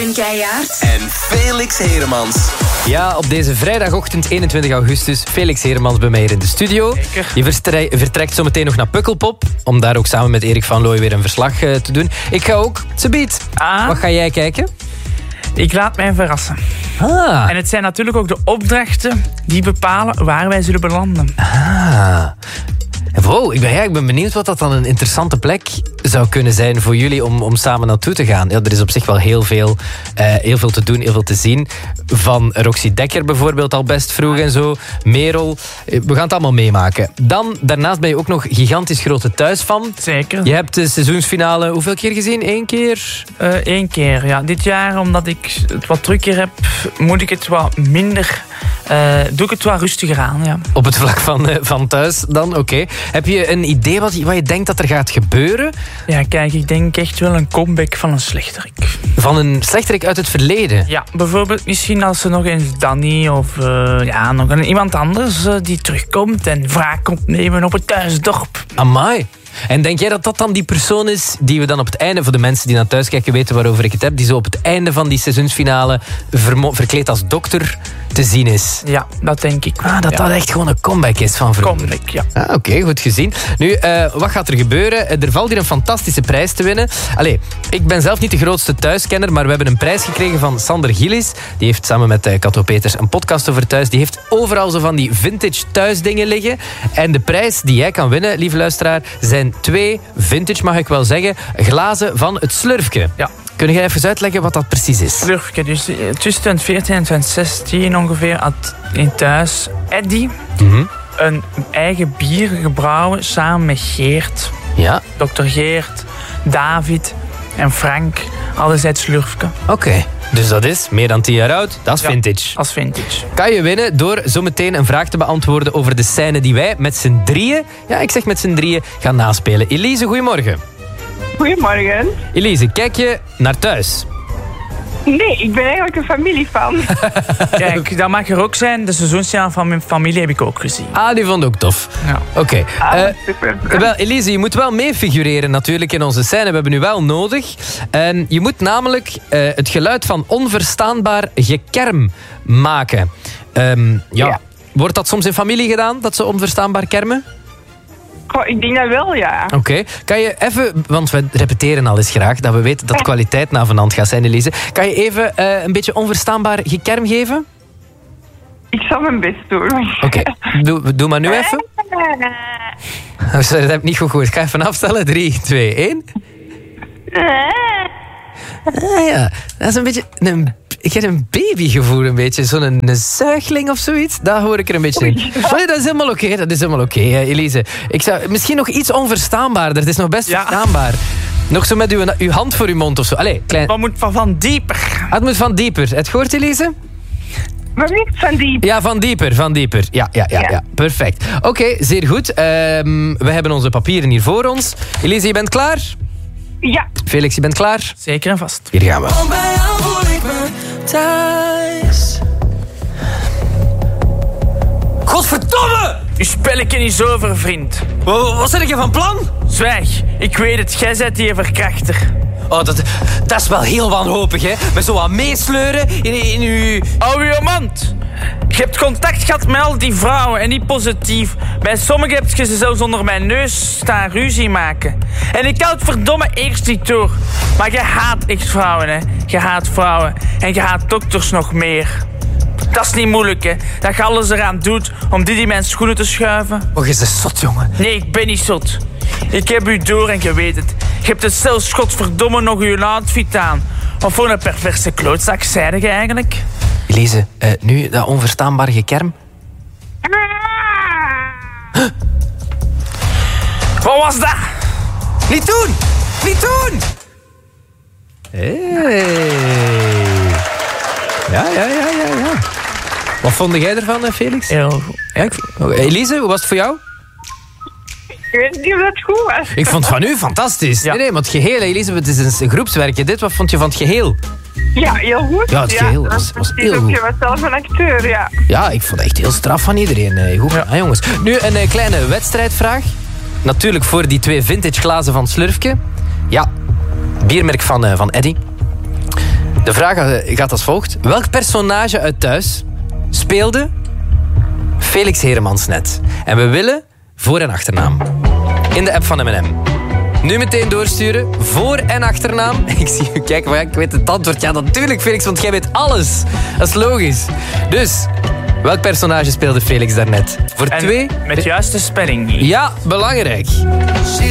Robin Keijaard en Felix Heremans. Ja, op deze vrijdagochtend 21 augustus, Felix Heremans bij mij hier in de studio. Zeker. Je vertrekt zo meteen nog naar Pukkelpop, om daar ook samen met Erik van Looy weer een verslag te doen. Ik ga ook. Subiet, wat ga jij kijken? Ik laat mij verrassen. Ah. En het zijn natuurlijk ook de opdrachten die bepalen waar wij zullen belanden. Wow, ik ben benieuwd wat dat dan een interessante plek zou kunnen zijn voor jullie om samen naartoe te gaan. Ja, er is op zich wel heel veel te doen, heel veel te zien. Van Roxy Dekker bijvoorbeeld al best vroeg en zo. Merel, we gaan het allemaal meemaken. Daarnaast ben je ook nog gigantisch grote thuisfan. Zeker. Je hebt de seizoensfinale hoeveel keer gezien? 1 keer? 1 keer, ja. Dit jaar, omdat ik het wat drukker heb, moet ik het wat minder... doe ik het wat rustiger aan, ja. Op het vlak van thuis dan, oké. Heb je een idee wat je denkt dat er gaat gebeuren? Ja, kijk, ik denk echt wel een comeback van een slechterik. Van een slechterik uit het verleden? Ja, bijvoorbeeld misschien als er nog eens Danny of nog iemand anders die terugkomt en wraak komt nemen op het thuisdorp. Amai. En denk jij dat dat dan die persoon is die we dan op het einde, voor de mensen die naar thuis kijken weten waarover ik het heb, die zo op het einde van die seizoensfinale verkleed als dokter te zien is? Ja, dat denk ik. Dat echt gewoon een comeback is van vroeger. Comeback, ja. Oké, goed gezien. Nu, wat gaat er gebeuren? Er valt hier een fantastische prijs te winnen. Allee, ik ben zelf niet de grootste thuiskenner, maar we hebben een prijs gekregen van Sander Gillis. Die heeft samen met Kato Peters een podcast over thuis. Die heeft overal zo van die vintage thuisdingen liggen. En de prijs die jij kan winnen, lieve luisteraar, zijn 2 vintage, mag ik wel zeggen, glazen van het Slurfke. Ja. Kun jij even uitleggen wat dat precies is? Slurfke, dus tussen 2014 en 2016 ongeveer had in thuis Eddy een eigen bier gebrouwen samen met Geert. Ja. Dr. Geert, David en Frank. Alles uit Slurfke. Oké. Dus dat is meer dan 10 jaar oud. Dat is vintage. Als vintage. Kan je winnen door zometeen een vraag te beantwoorden over de scène die wij met z'n drieën, ja, ik zeg met z'n drieën, gaan naspelen. Elise, goedemorgen. Goedemorgen. Elise, kijk je naar thuis? Nee, ik ben eigenlijk een familiefan. Kijk, dat mag er ook zijn. De seizoensjaar van mijn familie heb ik ook gezien. Ah, die vond ik ook tof. Ja. Oké. Super. Wel, Elise, je moet wel meefigureren natuurlijk in onze scène. We hebben nu wel nodig. Je moet namelijk het geluid van onverstaanbaar gekerm maken. Ja. Wordt dat soms in familie gedaan, dat ze onverstaanbaar kermen? Goh, ik denk dat wel, ja. Oké. Kan je even, want we repeteren al eens graag, dat we weten dat kwaliteit navenant gaat zijn, Elise. Kan je even een beetje onverstaanbaar gekerm geven? Ik zal mijn best doen. Oké. Doe maar nu even. Oh, sorry, dat heb ik niet goed gehoord. Ik ga even afstellen. 3, 2, 1. Ja, dat is een beetje... Ik heb een babygevoel, een beetje. Zo'n zuigeling of zoiets. Daar hoor ik er een beetje in. Nee, dat is helemaal oké. Dat is helemaal oké, Elise. Ik zou misschien nog iets onverstaanbaarder. Het is nog best verstaanbaar. Nog zo met uw hand voor uw mond of zo. Allee, klein... Wat moet van dieper? Het moet van dieper. Het gehoord, Elise? Maar niet van dieper. Ja, van dieper. Ja. Perfect. Oké, zeer goed. We hebben onze papieren hier voor ons. Elise, je bent klaar? Ja. Felix, je bent klaar? Zeker en vast. Hier gaan we. Bij jou voel ik me thuis. Godverdomme! Uw spelletje is over, vriend. Wat zit je van plan? Zwijg. Ik weet het. Jij bent die verkrachter. Oh, dat is wel heel wanhopig, hè? Met zo wat meesleuren in uw... Hou je mond. Je hebt contact gehad met al die vrouwen en niet positief. Bij sommigen heb je ze zelfs onder mijn neus staan ruzie maken. En ik kan het verdomme eerst niet door. Maar je haat ex-vrouwen, hè. Je haat vrouwen. En je haat dokters nog meer. Dat is niet moeilijk, hè. Dat je alles eraan doet om die mijn schoenen te schuiven. Oh, je is zot, jongen. Nee, ik ben niet zot. Ik heb u door en je weet het. Je hebt het zelfs godverdomme nog uw outfit aan. Wat voor een perverse klootzak zei je eigenlijk? Elise, nu dat onverstaanbaar gekerm. Wat was dat? Niet doen! Niet doen! Hey. Ja. Wat vond jij ervan, Felix? Heel goed. Ja, Elise, hoe was het voor jou? Ik weet niet of dat goed was. Ik vond het van u fantastisch. Ja. Nee, maar het geheel, Elise, het is een groepswerkje. Dit, wat vond je van het geheel? Ja, heel goed. Ja, het geheel was heel goed. Je was zelf een acteur, ja. Ja, ik vond het echt heel straf van iedereen. Goed gedaan, jongens. Nu een kleine wedstrijdvraag. Natuurlijk voor die 2 vintage glazen van Slurfke. Ja, biermerk van Eddy. De vraag gaat als volgt. Welk personage uit Thuis speelde Felix Heremans net? En we willen voor- en achternaam. In de app van M&M. Nu meteen doorsturen. Voor- en achternaam. Ik zie u kijken, maar ik weet het antwoord. Ja, natuurlijk Felix, want jij weet alles. Dat is logisch. Dus, welk personage speelde Felix daarnet? Voor En 2... met juiste spelling. Ja, belangrijk.